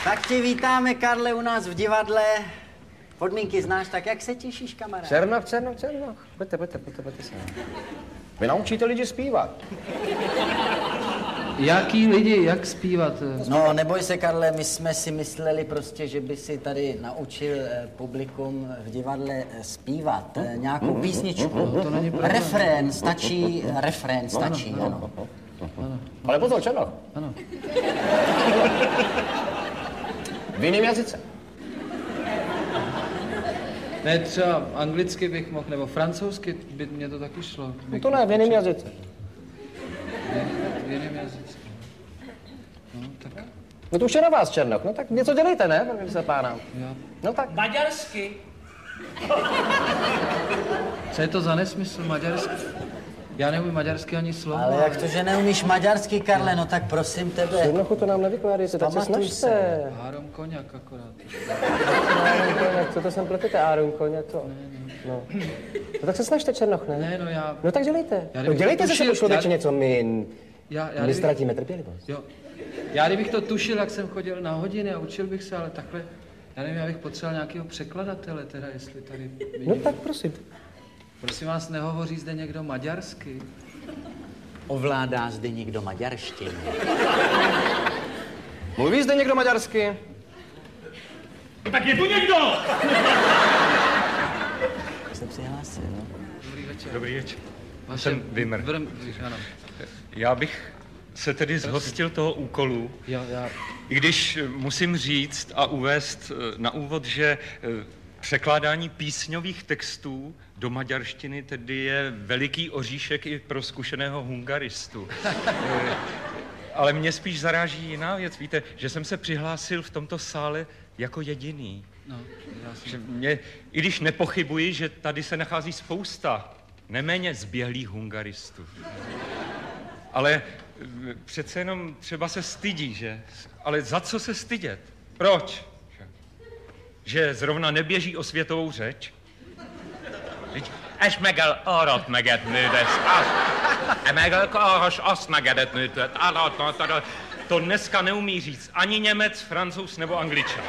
Tak tě vítáme, Karle, u nás v divadle. Podmínky znáš, tak jak se těšíš, kamarád? Černoch. Pojďte se. Vy naučíte lidi zpívat. Jaký lidi, jak zpívat? No, neboj se, Karle, my jsme si mysleli prostě, že by si tady naučil publikum v divadle zpívat nějakou písničku. To není problém. Refrén stačí, ano. Ale pozor, Černoch. Ano. V jiném jazyce. Ne, třeba anglicky bych mohl, nebo francouzsky by mě to taky šlo. No to ne, v jiném jazyce. V jiném jazyce. No, tak. No to už je na vás, Černoch. No tak něco dělejte, ne, první se pána. Já. No tak. Maďarsky. Co je to za nesmysl, maďarsky? Já neumím maďarsky ani slovo. Ale jak to, že neumíš maďarsky, Karle, no tak prosím tebe. Černochu, to nám nevykládejte, tak se Pamatuj snažte. Áron Koňak akorát. Áron Koňak, co to sem pletete, Áron Koňak, to? No. No tak se snažte, Černoch, ne? Ne, no já... No tak dělejte. Já No dělejte se, člověče, něco, my kdybych- ztratíme trpělivost. Jo. Já kdybych to tušil, jak jsem chodil na hodiny a učil bych se, ale takhle... Já nevím, já bych potřeboval nějakého překladatele, teda jestli tady... No tak prosím. Prosím vás, nehovoří zde někdo maďarsky? Ovládá zde někdo maďarštinu? Mluví zde někdo maďarsky? No tak je tu někdo! Se přihlásil, no? Dobrý večer. Dobrý večer. Vaše... Jsem Vimr. Ano. Já bych se tedy zhostil toho úkolu, Já... i když musím říct a uvést na úvod, že překládání písňových textů do maďarštiny tedy je veliký oříšek i pro zkušeného hungaristu. Ale mě spíš zaráží jiná věc. Víte, že jsem se přihlásil v tomto sále jako jediný. No, Že mě, i když nepochybuji, že tady se nachází spousta neméně zběhlých hungaristů. Ale přece jenom třeba se stydí, že? Ale za co se stydět? Proč? Že zrovna neběží o světovou řeč? És meg el arat meget nődes, meg el kahas azt megedet nőtet, to dneska neumí říct ani Němec, Francouz nebo Angličan.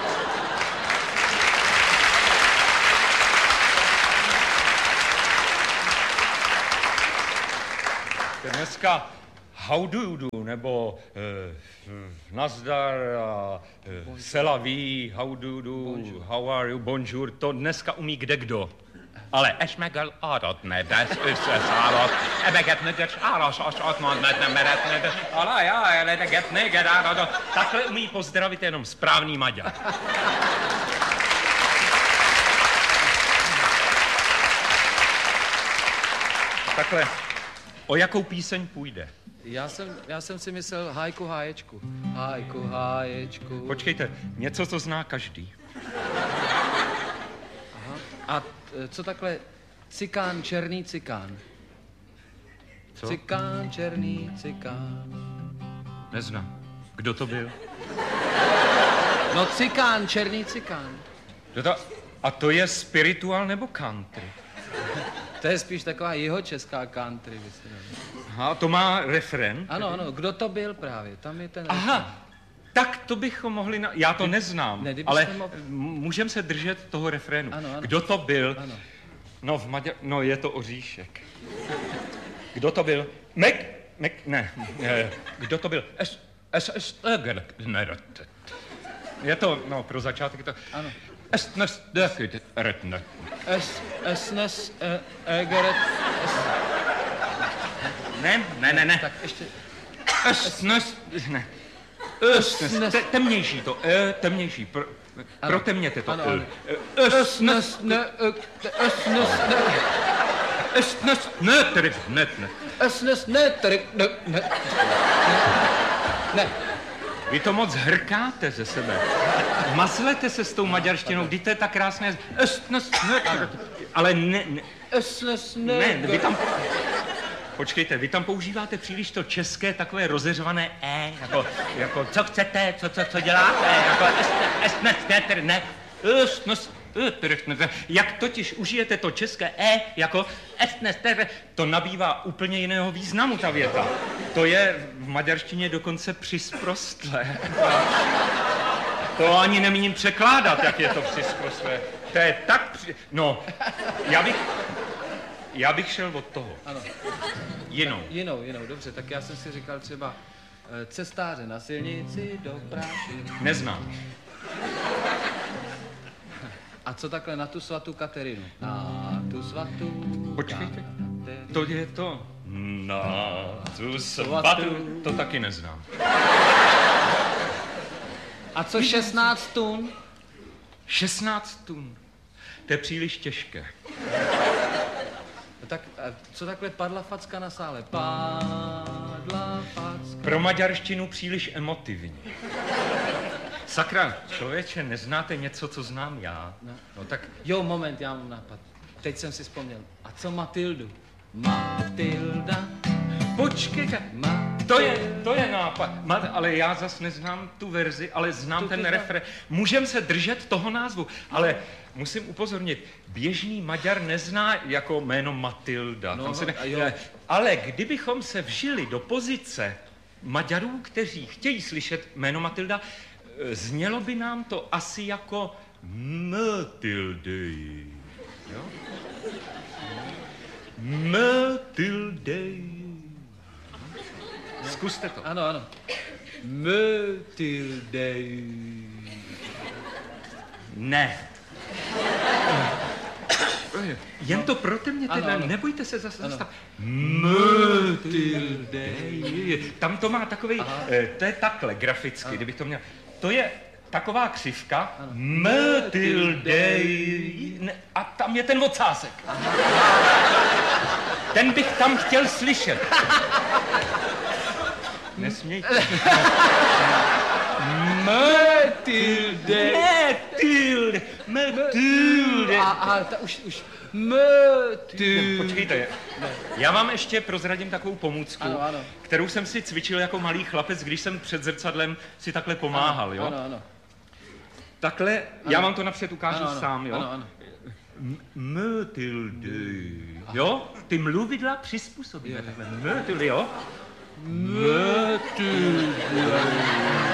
Dneska how do you do, nebo nazdar, c'est la vie, how do you do, bonjour. How are you, bonjour, to dneska umí kdekdo. Ale és meg el arat nedes, összeszállott, ebeget nedes, áras mond nem meretne, ale já, eleget neged áradot. Takhle umí pozdravit jenom správný Maďar. Takhle, o jakou píseň půjde? Já jsem si myslel hajku háječku. Hajku háječku. Počkejte, něco, co zná každý. Aha. A co takhle cikán, černý cikán? Co? Cikán, černý cikán. Neznám. Kdo to byl? No cikán, černý cikán. A to je spiritual nebo country? To je spíš taková jihočeská country. Aha, to má refren? Ano, kdo to byl právě, tam je ten Aha, refren. tak to bychom mohli... Já to neznám, ale mohl... můžeme se držet toho refrénu. Ano. Kdo to byl? Ano. No, no, je to Oříšek. Kdo to byl? Ne. Kdo to byl? Je to, no, pro začátek to... Ano. Ne. Tak ještě... Ne. Temnější to, temnější. Protemněte to. Ne. Vy to moc hrkáte ze sebe. Mazlete se s tou maďarštinou, vždyť to je tak krásné. Ale ne, vy tam... Počkejte, vy tam používáte příliš to české takové rozeřvané jako co chcete, co děláte, jako ne. Jak totiž užijete to české jako to nabývá úplně jiného významu, ta věta. To je v maďarštině dokonce přisprostlé. To ani nemíním překládat, jak je to přiskroslé. To je tak No, já bych šel od toho. Ano. Jinou. Jinou, dobře. Tak já jsem si říkal třeba cestáře na silnici do Práši. Neznám. A co takhle na tu svatou Katerinu? Na tu svatou... Počkejte. Katerinu. To je to. Na tu svatou. To taky neznám. A co 16 tun? 16 tun. To je příliš těžké. No tak co takhle padla facka na sále? Padla facka. Pro maďarštinu příliš emotivní. Sakra, člověče, neznáte něco, co znám já? No tak... Jo, moment, já mám nápad. Teď jsem si vzpomněl. A co Matildu? Matilda. Počkejte, to je nápad. Ale já zas neznám tu verzi, ale znám ten refrén. Můžeme se držet toho názvu, ale musím upozornit, běžný Maďar nezná jako jméno Matilda. No, ale kdybychom se vžili do pozice Maďarů, kteří chtějí slyšet jméno Matilda, znělo by nám to asi jako Matildy. Jo? Matildy. Zkuste to. Ano. Matilde. Ne. Jen to proto mě teda, nebojte se zastavit. Matilde. Tam to má takový, to je takhle graficky, kdybych to měl. To je taková křivka, Matilde. A tam je ten ocásek. Ten bych tam chtěl slyšet. Nesmějte. Matilde. Matilde. A už. Matilde. Počkejte, já vám ještě prozradím takovou pomůcku, ano. kterou jsem si cvičil jako malý chlapec, když jsem před zrcadlem si takhle pomáhal, jo? Ano. Takhle, já vám to napřed ukážu sám, jo? Ano. Matilde. Jo? Ty mluvidla přizpůsobíme takhle. Matilde, jo? Matilde.